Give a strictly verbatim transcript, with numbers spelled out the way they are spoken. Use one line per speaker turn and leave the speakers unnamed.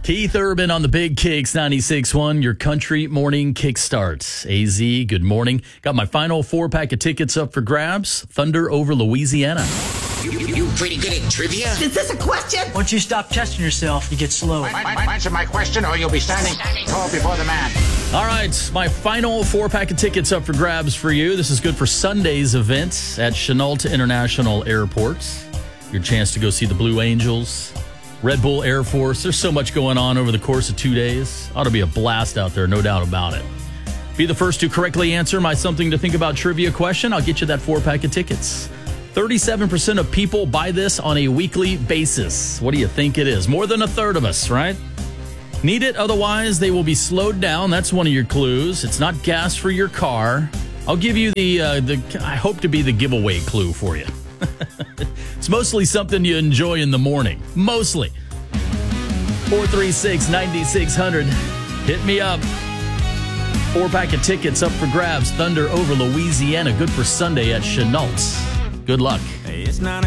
Keith Urban on the Big Kicks ninety-six point one, your country morning kickstart. A Z, good morning. Got my final four pack of tickets up for grabs. Thunder over Louisiana.
You, you, you pretty good at trivia?
Is this a question?
Once you stop testing yourself, you get slow.
My, my, my, answer my question or you'll be standing, standing tall before the man.
All right, my final four pack of tickets up for grabs for you. This is good for Sunday's event at Chenault International Airport. Your chance to go see the Blue Angels, Red Bull Air Force. There's so much going on over the course of two days. Ought to be a blast out there, no doubt about it. Be the first to correctly answer my something to think about trivia question. I'll get you that four pack of tickets. thirty-seven percent of people buy this on a weekly basis. What do you think it is? More than a third of us, right? Need it, otherwise they will be slowed down. That's one of your clues. It's not gas for your car. I'll give you the, uh, the I hope to be the giveaway clue for you. It's mostly something you enjoy in the morning. Mostly. four three six, nine six zero zero. Hit me up. Four pack of tickets up for grabs. Thunder over Louisiana. Good for Sunday at Chenault. Good luck.
It's not